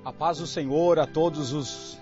A paz do Senhor a todos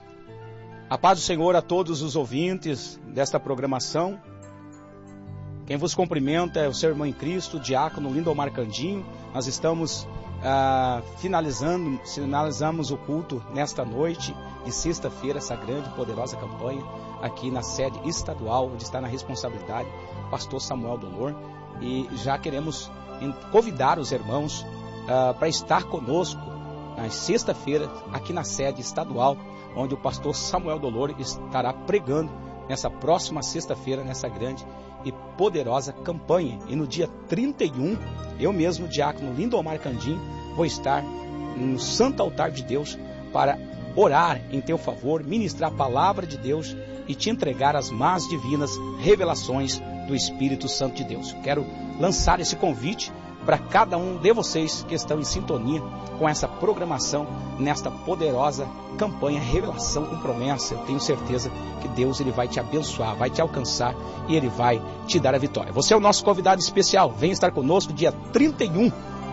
os ouvintes desta programação. Quem vos cumprimenta é o seu irmão em Cristo, diácono Lindomar Candinho. Nós estamos finalizamos o culto nesta noite de sexta-feira, essa grande e poderosa campanha aqui na sede estadual, onde está na responsabilidade o pastor Samuel Dolor. E já queremos convidar os irmãos para estar conosco na sexta-feira aqui na sede estadual, onde o pastor Samuel Dolor estará pregando nessa próxima sexta-feira, nessa grande e poderosa campanha. E no dia 31, eu mesmo, diácono Lindomar Candinho, vou estar no Santo Altar de Deus para orar em teu favor, ministrar a palavra de Deus e te entregar as mais divinas revelações do Espírito Santo de Deus. Quero lançar esse convite para cada um de vocês que estão em sintonia com essa programação nesta poderosa campanha Revelação com Promessa. Eu tenho certeza que Deus ele vai te abençoar, vai te alcançar e Ele vai te dar a vitória. Você é o nosso convidado especial. Vem estar conosco dia 31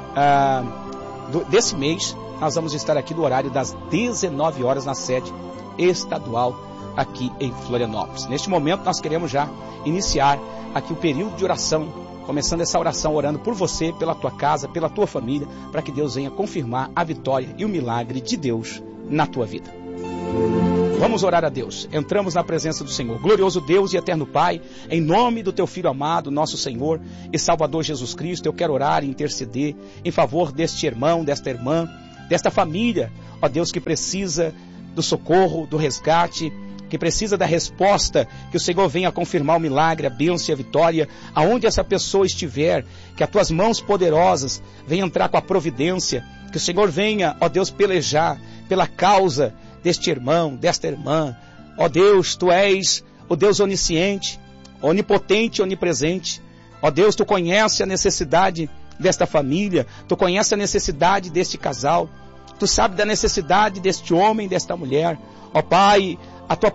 desse mês. Nós vamos estar aqui no horário das 19 horas na sede estadual aqui em Florianópolis. Neste momento nós queremos já iniciar aqui o período de oração, começando essa oração orando por você, pela tua casa, pela tua família, para que Deus venha confirmar a vitória e o milagre de Deus na tua vida. Vamos orar a Deus. Entramos na presença do Senhor. Glorioso Deus e eterno Pai, em nome do teu Filho amado, nosso Senhor e Salvador Jesus Cristo, eu quero orar e interceder em favor deste irmão, desta irmã, desta família, ó Deus, que precisa do socorro, do resgate, que precisa da resposta, que o Senhor venha confirmar o milagre, a bênção e a vitória, aonde essa pessoa estiver, que as tuas mãos poderosas venham entrar com a providência, que o Senhor venha, ó Deus, pelejar pela causa deste irmão, desta irmã. Ó Deus, tu és o Deus onisciente, onipotente e onipresente. Ó Deus, tu conhece a necessidade desta família, tu conhece a necessidade deste casal, tu sabe da necessidade deste homem, desta mulher. Ó Pai, a tua